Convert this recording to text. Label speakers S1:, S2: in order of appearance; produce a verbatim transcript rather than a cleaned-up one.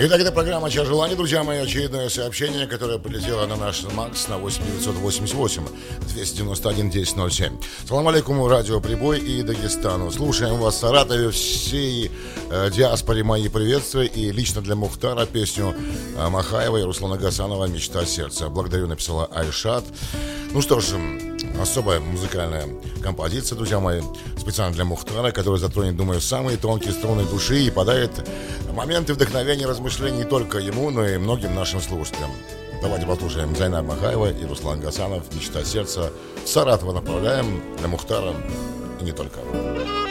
S1: Итак, это программа «Час желаний», друзья мои. Очередное сообщение, которое прилетело на наш МАКС на восемь девятьсот восемьдесят восемь двести девяносто один десять ноль семь. Салам алейкум, радио Прибой и Дагестану. Слушаем вас в Саратове, всей э, диаспоре мои приветствия. И лично для Мухтара песню э, Махаева и Руслана Гасанова «Мечта сердца». Благодарю, написала Айшат. Ну что ж, особая музыкальная композиция, друзья мои, специально для Мухтара, который затронет, думаю, самые тонкие струны души и подарит моменты вдохновения, размышлений не только ему, но и многим нашим слушателям. Давайте послушаем Зайнаб Махаева и Руслан Гасанов «Мечта сердца». В Саратово направляем для Мухтара и не только.